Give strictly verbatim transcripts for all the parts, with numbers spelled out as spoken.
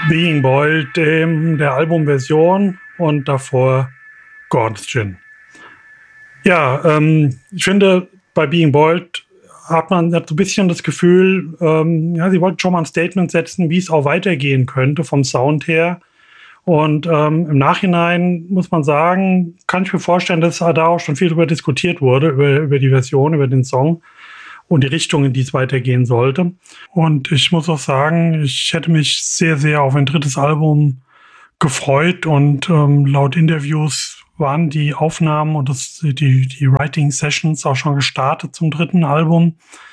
Being Boiled, ähm, der Albumversion und davor Gordon's Gin. Ja, ähm, ich finde, bei Being Boiled hat man hat so ein bisschen das Gefühl, ähm, ja, sie wollten schon mal ein Statement setzen, wie es auch weitergehen könnte vom Sound her. Und ähm, im Nachhinein muss man sagen, kann ich mir vorstellen, dass da auch schon viel darüber diskutiert wurde, über, über die Version, über den Song und die Richtung, in die es weitergehen sollte. Und ich muss auch sagen, ich hätte mich sehr, sehr auf ein drittes Album gefreut. Und ähm, laut Interviews waren die Aufnahmen und das, die, die Writing-Sessions auch schon gestartet zum dritten Album.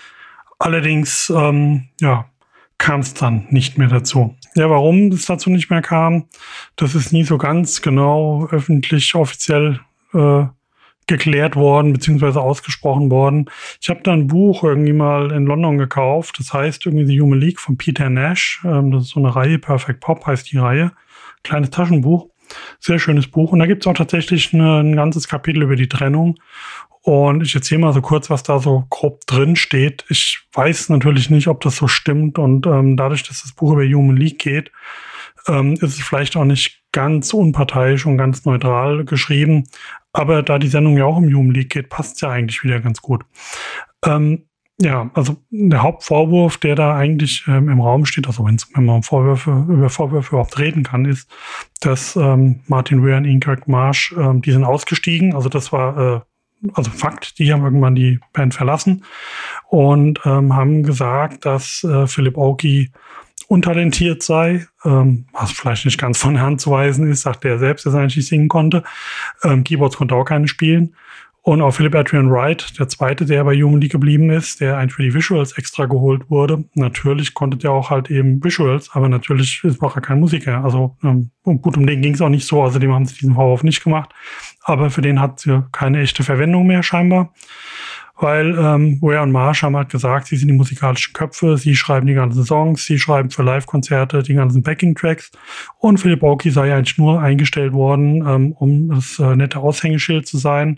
Allerdings, ähm, ja, kam es dann nicht mehr dazu. Ja, warum es dazu nicht mehr kam, das ist nie so ganz genau öffentlich, offiziell äh, geklärt worden, beziehungsweise ausgesprochen worden. Ich habe da ein Buch irgendwie mal in London gekauft, das heißt irgendwie The Human League von Peter Nash. Ähm, das ist so eine Reihe, Perfect Pop heißt die Reihe. Kleines Taschenbuch, sehr schönes Buch. Und da gibt es auch tatsächlich eine, ein ganzes Kapitel über die Trennung. Und ich erzähle mal so kurz, was da so grob drin steht. Ich weiß natürlich nicht, ob das so stimmt. Und ähm, dadurch, dass das Buch über Human League geht, ähm, ist es vielleicht auch nicht ganz unparteiisch und ganz neutral geschrieben. Aber da die Sendung ja auch um Human League geht, passt es ja eigentlich wieder ganz gut. Ähm, ja, also der Hauptvorwurf, der da eigentlich ähm, im Raum steht, also wenn man Vorwürfe, über Vorwürfe überhaupt reden kann, ist, dass ähm, Martin Weir und Ian Kirk Marsh, ähm, die sind ausgestiegen. Also das war äh, also Fakt, die haben irgendwann die Band verlassen und ähm, haben gesagt, dass äh, Philip Oakey untalentiert sei, ähm, was vielleicht nicht ganz von der Hand zu weisen ist, sagt er selbst, dass er eigentlich nicht singen konnte. Ähm, Keyboards konnte auch keine spielen. Und auch Philip Adrian Wright, der zweite, der bei Human League geblieben ist, der eigentlich für die Visuals extra geholt wurde. Natürlich konnte der auch halt eben Visuals, aber natürlich war er kein Musiker. Also ähm, gut, um den ging es auch nicht so, also dem haben sie diesen Vorwurf nicht gemacht. Aber für den hat sie keine echte Verwendung mehr scheinbar. Weil ähm, Weir und Marsh haben halt gesagt, sie sind die musikalischen Köpfe, sie schreiben die ganzen Songs, sie schreiben für Live-Konzerte die ganzen Backing-Tracks und Philip Oakey sei eigentlich nur eingestellt worden, ähm, um das äh, nette Aushängeschild zu sein.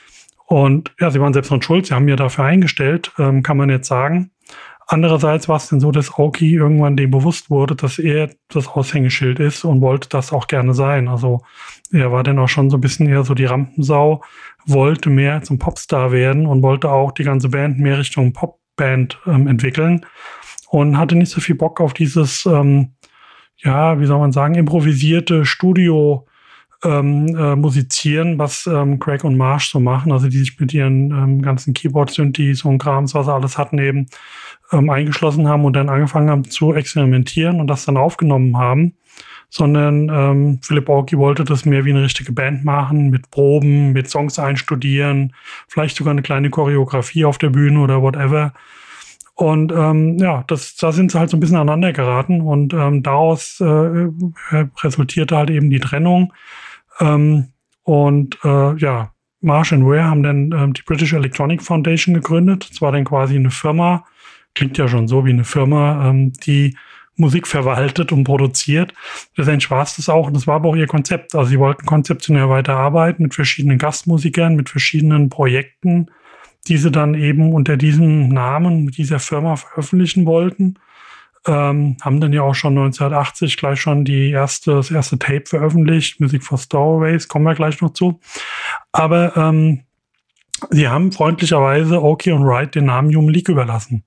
Und ja, sie waren selbst noch schuld, sie haben ja dafür eingestellt, ähm, kann man jetzt sagen. Andererseits war es denn so, dass Oakey irgendwann dem bewusst wurde, dass er das Aushängeschild ist und wollte das auch gerne sein. Also er war dann auch schon so ein bisschen eher so die Rampensau, wollte mehr zum Popstar werden und wollte auch die ganze Band mehr Richtung Popband ähm, entwickeln und hatte nicht so viel Bock auf dieses, ähm, ja, wie soll man sagen, improvisierte Studio ähm, äh, musizieren, was ähm, Craig und Marsh so machen, also die sich mit ihren ähm, ganzen Keyboard-Synthes und Krams, was sie alles hatten, eben ähm, eingeschlossen haben und dann angefangen haben zu experimentieren und das dann aufgenommen haben. Sondern ähm, Philip Oakey wollte das mehr wie eine richtige Band machen, mit Proben, mit Songs einstudieren, vielleicht sogar eine kleine Choreografie auf der Bühne oder whatever. Und ähm, ja, das, da sind sie halt so ein bisschen aneinander geraten und ähm, daraus äh, resultierte halt eben die Trennung. Ähm, und äh, ja, Marsh und Weir haben dann ähm, die British Electronic Foundation gegründet. Das war dann quasi eine Firma, klingt ja schon so wie eine Firma, ähm, die Musik verwaltet und produziert. Letztendlich war es das auch und das war aber auch ihr Konzept. Also sie wollten konzeptionell weiterarbeiten mit verschiedenen Gastmusikern, mit verschiedenen Projekten, die sie dann eben unter diesem Namen, mit dieser Firma veröffentlichen wollten. Ähm, haben dann ja auch schon neunzehnhundertachtzig gleich schon die erste, das erste Tape veröffentlicht, Music for Stowaways, kommen wir gleich noch zu. Aber ähm, sie haben freundlicherweise Oakey und Wright den Namen Human League überlassen.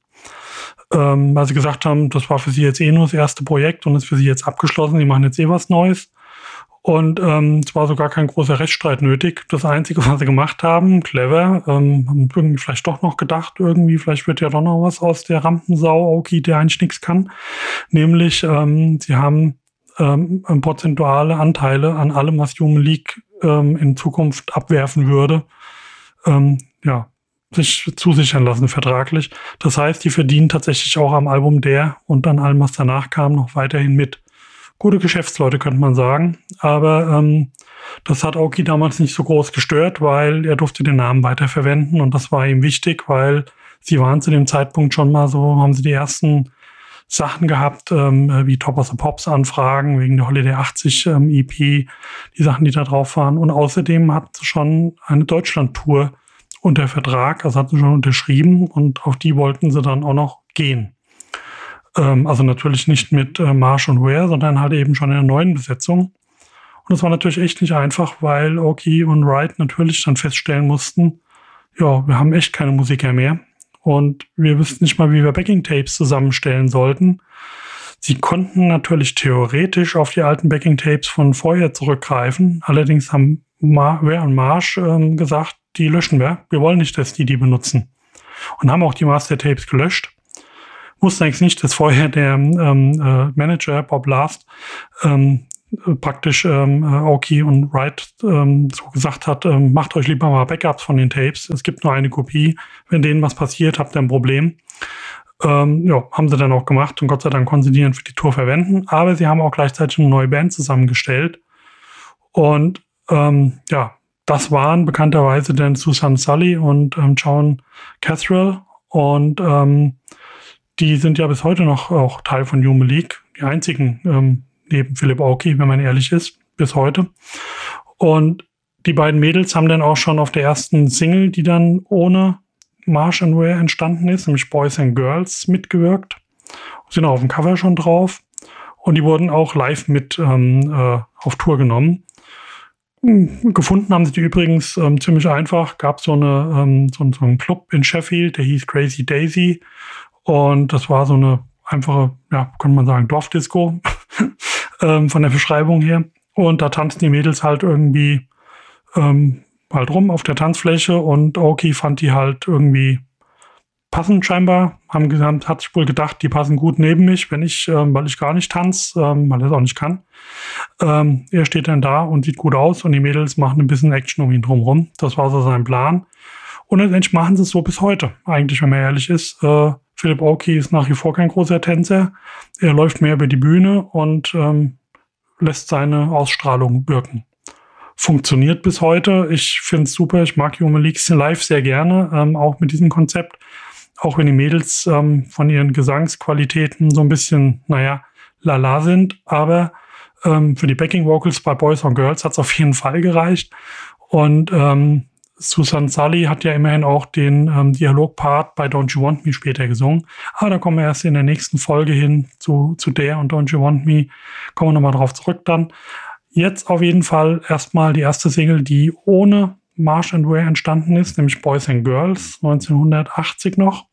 Ähm, weil sie gesagt haben, das war für sie jetzt eh nur das erste Projekt und ist für sie jetzt abgeschlossen, sie machen jetzt eh was Neues. Und ähm, es war sogar kein großer Rechtsstreit nötig. Das Einzige, was sie gemacht haben, clever, ähm, haben irgendwie vielleicht doch noch gedacht, irgendwie, vielleicht wird ja doch noch was aus der Rampensau, Oakey, der eigentlich nichts kann. Nämlich, ähm, sie haben ähm, prozentuale Anteile an allem, was Human League ähm, in Zukunft abwerfen würde, ähm, ja, sich zusichern lassen vertraglich. Das heißt, die verdienen tatsächlich auch am Album der und an allem, was danach kam, noch weiterhin mit. Gute Geschäftsleute, könnte man sagen. Aber ähm, das hat Oakey damals nicht so groß gestört, weil er durfte den Namen weiterverwenden und das war ihm wichtig, weil sie waren zu dem Zeitpunkt schon mal so, haben sie die ersten Sachen gehabt, ähm, wie Top of the Pops Anfragen wegen der Holiday achtzig ähm, E P, die Sachen, die da drauf waren. Und außerdem hat sie schon eine Deutschland-Tour unter Vertrag, also hatten sie schon unterschrieben und auf die wollten sie dann auch noch gehen. Ähm, also natürlich nicht mit äh, Marsh und Ware, sondern halt eben schon in der neuen Besetzung. Und das war natürlich echt nicht einfach, weil Oki und Wright natürlich dann feststellen mussten, ja, wir haben echt keine Musiker mehr. Und wir wüssten nicht mal, wie wir Backing-Tapes zusammenstellen sollten. Sie konnten natürlich theoretisch auf die alten Backing-Tapes von vorher zurückgreifen. Allerdings haben Mar- Ware und Marsh ähm, gesagt, die löschen wir. Wir wollen nicht, dass die die benutzen. Und haben auch die Master-Tapes gelöscht. Wussten eigentlich nicht, dass vorher der ähm, äh, Manager Bob Last ähm, praktisch ähm, Oki und Wright ähm, so gesagt hat, ähm, macht euch lieber mal Backups von den Tapes. Es gibt nur eine Kopie. Wenn denen was passiert, habt ihr ein Problem. Ähm, ja, haben sie dann auch gemacht und Gott sei Dank konnten sie die dann für die Tour verwenden. Aber sie haben auch gleichzeitig eine neue Band zusammengestellt. Und ähm, ja, das waren bekannterweise dann Susan Sully und ähm, John Catherall. Und ähm, die sind ja bis heute noch auch Teil von Human League. Die einzigen ähm, neben Philip Oakey, wenn man ehrlich ist, bis heute. Und die beiden Mädels haben dann auch schon auf der ersten Single, die dann ohne Marsh and Ware entstanden ist, nämlich Boys and Girls, mitgewirkt. Sind auch auf dem Cover schon drauf. Und die wurden auch live mit ähm, äh, auf Tour genommen. Gefunden haben sie die übrigens ähm, ziemlich einfach. Gab so, eine, ähm, so, so einen Club in Sheffield, der hieß Crazy Daisy. Und das war so eine einfache, ja, könnte man sagen, Dorfdisco ähm, von der Beschreibung her. Und da tanzen die Mädels halt irgendwie ähm, halt rum auf der Tanzfläche und Oki fand die halt irgendwie passend scheinbar. Haben gesagt, hat sich wohl gedacht, die passen gut neben mich, wenn ich, ähm, weil ich gar nicht tanze, ähm, weil er es auch nicht kann. Ähm, er steht dann da und sieht gut aus und die Mädels machen ein bisschen Action um ihn drumherum. Das war so sein Plan. Und letztendlich machen sie es so bis heute, eigentlich, wenn man ehrlich ist. Äh, Philip Oakey ist nach wie vor kein großer Tänzer. Er läuft mehr über die Bühne und ähm, lässt seine Ausstrahlung wirken. Funktioniert bis heute. Ich finde es super. Ich mag Human League live sehr gerne, ähm, auch mit diesem Konzept. Auch wenn die Mädels ähm, von ihren Gesangsqualitäten so ein bisschen, naja, lala sind. Aber ähm, für die Backing Vocals bei Boys and Girls hat es auf jeden Fall gereicht. Und ähm, Susan Sully hat ja immerhin auch den ähm, Dialogpart bei Don't You Want Me später gesungen. Aber da kommen wir erst in der nächsten Folge hin zu, zu der und Don't You Want Me. Kommen wir nochmal drauf zurück dann. Jetzt auf jeden Fall erstmal die erste Single, die ohne Marsh and Ware entstanden ist, nämlich Boys and Girls, neunzehnhundertachtzig noch.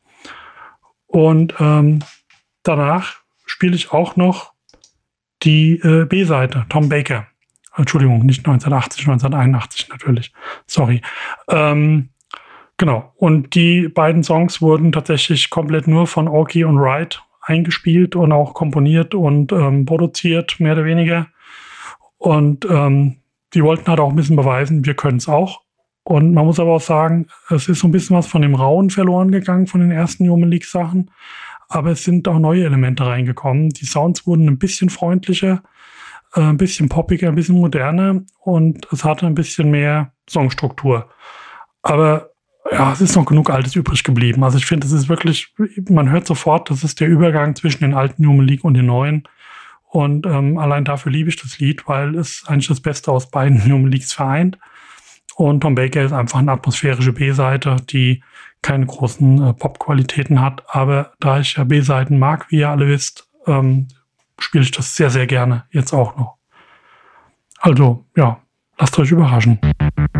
Und ähm, danach spiele ich auch noch die äh, B-Seite, Tom Baker. Entschuldigung, nicht neunzehnhundertachtzig, neunzehnhunderteinundachtzig natürlich. Sorry. Ähm, genau. Und die beiden Songs wurden tatsächlich komplett nur von Oakey und Wright eingespielt und auch komponiert und ähm, produziert, mehr oder weniger. Und ähm, die wollten halt auch ein bisschen beweisen, wir können es auch. Und man muss aber auch sagen, es ist so ein bisschen was von dem Rauen verloren gegangen, von den ersten Human League Sachen. Aber es sind auch neue Elemente reingekommen. Die Sounds wurden ein bisschen freundlicher, äh, ein bisschen poppiger, ein bisschen moderner und es hatte ein bisschen mehr Songstruktur. Aber ja, es ist noch genug Altes übrig geblieben. Also ich finde, es ist wirklich, man hört sofort, das ist der Übergang zwischen den alten Human League und den neuen. Und ähm, allein dafür liebe ich das Lied, weil es eigentlich das Beste aus beiden Human Leagues vereint. Und Tom Baker ist einfach eine atmosphärische B-Seite, die keine großen äh, Pop-Qualitäten hat. Aber da ich ja B-Seiten mag, wie ihr alle wisst, ähm, spiele ich das sehr, sehr gerne jetzt auch noch. Also, ja, lasst euch überraschen.